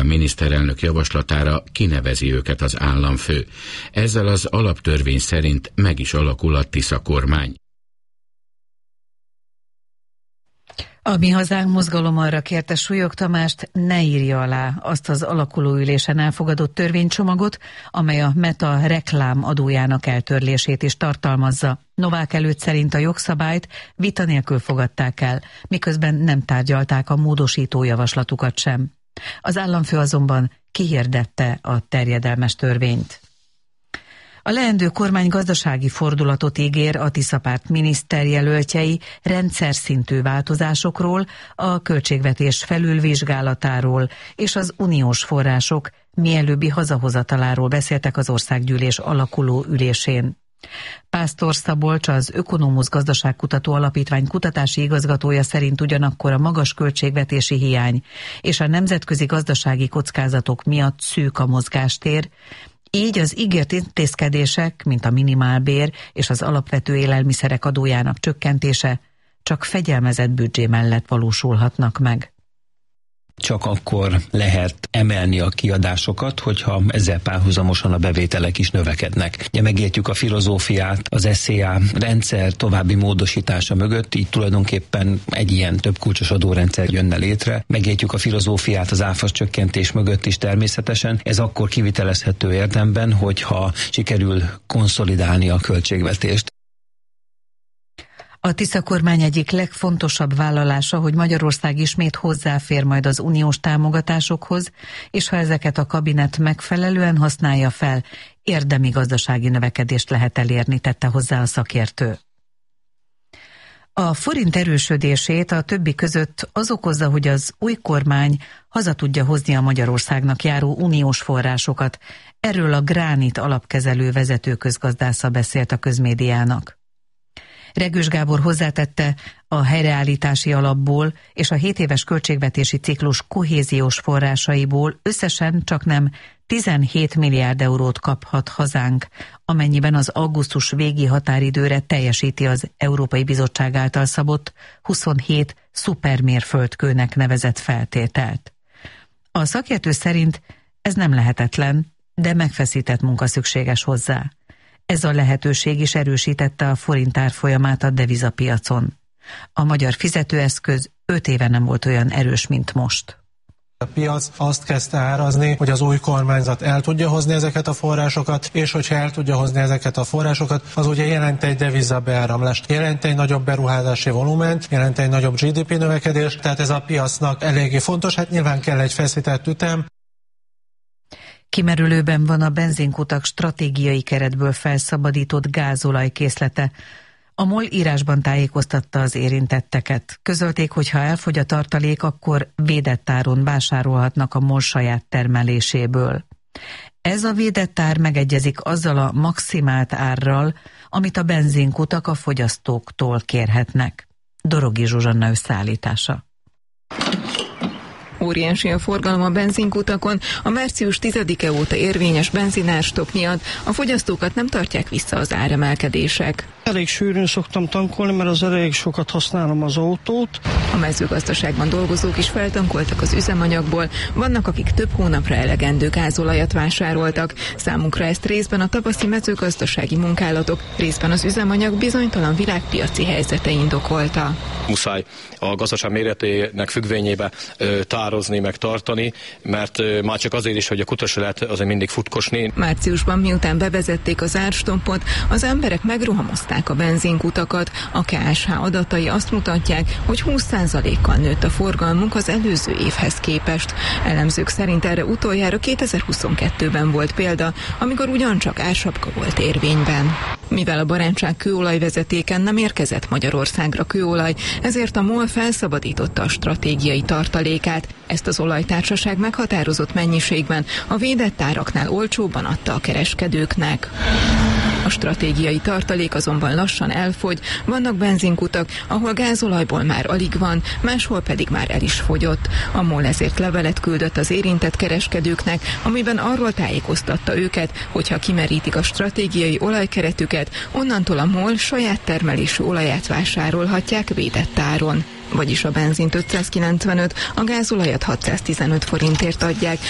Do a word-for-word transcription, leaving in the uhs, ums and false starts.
a miniszterelnök javaslatára kinevezi őket az államfő. Ezzel az alaptörvény szerint meg is alakul a Tisza kormány. A Mi Hazánk mozgalom arra kérte Súlyog Tamást, ne írja alá azt az alakulóülésen elfogadott törvénycsomagot, amely a Meta reklám adójának eltörlését is tartalmazza. Novák előtt szerint a jogszabályt vita nélkül fogadták el, miközben nem tárgyalták a módosító javaslatukat sem. Az államfő azonban kihirdette a terjedelmes törvényt. A leendő kormány gazdasági fordulatot ígér a Tiszapárt miniszterjelöltjei rendszer szintű változásokról, a költségvetés felülvizsgálatáról és az uniós források mielőbbi hazahozataláról beszéltek az országgyűlés alakuló ülésén. Pásztor Szabolcs, az Ökonomusz Gazdaságkutató Alapítvány kutatási igazgatója szerint ugyanakkor a magas költségvetési hiány és a nemzetközi gazdasági kockázatok miatt szűk a mozgástér, így az ígért intézkedések, mint a minimálbér és az alapvető élelmiszerek adójának csökkentése csak fegyelmezett büdzsé mellett valósulhatnak meg. Csak akkor lehet emelni a kiadásokat, hogyha ezzel párhuzamosan a bevételek is növekednek. Ugye megértjük a filozófiát, az es zé á rendszer további módosítása mögött, így tulajdonképpen egy ilyen több kulcsos adórendszer jönne létre. Megértjük a filozófiát az áfa csökkentés mögött is természetesen. Ez akkor kivitelezhető érdemben, hogyha sikerül konszolidálni a költségvetést. A Tisza kormány egyik legfontosabb vállalása, hogy Magyarország ismét hozzáfér majd az uniós támogatásokhoz, és ha ezeket a kabinet megfelelően használja fel, érdemi gazdasági növekedést lehet elérni, tette hozzá a szakértő. A forint erősödését a többi között az okozza, hogy az új kormány haza tudja hozni a Magyarországnak járó uniós forrásokat. Erről a Gránit alapkezelő vezető közgazdásza beszélt a közmédiának. Regős Gábor hozzátette, a helyreállítási alapból és a hét éves költségvetési ciklus kohéziós forrásaiból összesen csaknem tizenhét milliárd eurót kaphat hazánk, amennyiben az augusztus végi határidőre teljesíti az Európai Bizottság által szabott huszonhét szupermérföldkőnek nevezett feltételt. A szakértő szerint ez nem lehetetlen, de megfeszített munka szükséges hozzá. Ez a lehetőség is erősítette a forint árfolyamát a devizapiacon. A magyar fizetőeszköz öt éve nem volt olyan erős, mint most. A piac azt kezdte árazni, hogy az új kormányzat el tudja hozni ezeket a forrásokat, és hogyha el tudja hozni ezeket a forrásokat, az ugye jelent egy devizabeáramlást, jelent egy nagyobb beruházási volument, jelent egy nagyobb gé dé pé növekedést, tehát ez a piacnak eléggé fontos, hát nyilván kell egy feszített ütem. Kimerülőben van a benzinkutak stratégiai keretből felszabadított gázolaj készlete. A MOL írásban tájékoztatta az érintetteket. Közölték, hogy ha elfogy a tartalék, akkor védett áron vásárolhatnak a MOL saját termeléséből. Ez a védett ár megegyezik azzal a maximált árral, amit a benzinkutak a fogyasztóktól kérhetnek. Dorogi Zsuzsanna összeállítása. Óriási a forgalom a benzinkutakon, a március tizedike óta érvényes benzinárstop miatt a fogyasztókat nem tartják vissza az áremelkedések. Elég sűrűn szoktam tankolni, mert az elég sokat használom az autót. A mezőgazdaságban dolgozók is feltankoltak az üzemanyagból, vannak, akik több hónapra elegendő gázolajat vásároltak. Számunkra ezt részben a tavaszi mezőgazdasági munkálatok, részben az üzemanyag bizonytalan világpiaci helyzete indokolta. Muszáj a gazdaság méretének függvényébe tározni, meg tartani, mert már csak azért is, hogy a kutas lehet azért mindig futkosni. Márciusban, miután bevezették az árstompot, az emberek megrohamozták a benzinkutakat. A ká es há adatai azt mutatják, hogy húsz százalékkal nőtt a forgalmunk az előző évhez képest. Elemzők szerint erre utoljára kétezer-huszonkettőben volt példa, amikor ugyancsak ársapka volt érvényben. Mivel a Barentsák kőolajvezetéken nem érkezett Magyarországra kőolaj, ezért a MOL felszabadította a stratégiai tartalékát. Ezt az olajtársaság meghatározott mennyiségben a védett áraknál olcsóbban adta a kereskedőknek. A stratégiai tartalék azonban lassan elfogy, vannak benzinkutak, ahol gázolajból már alig van, máshol pedig már el is fogyott. A MOL ezért levelet küldött az érintett kereskedőknek, amiben arról tájékoztatta őket, hogyha kimerítik a stratégiai olajkeretüket, onnantól a MOL saját termelésű olaját vásárolhatják védett áron. Vagyis a benzint ötszázkilencvenöt, a gázolajat hatszáztizenöt forintért adják,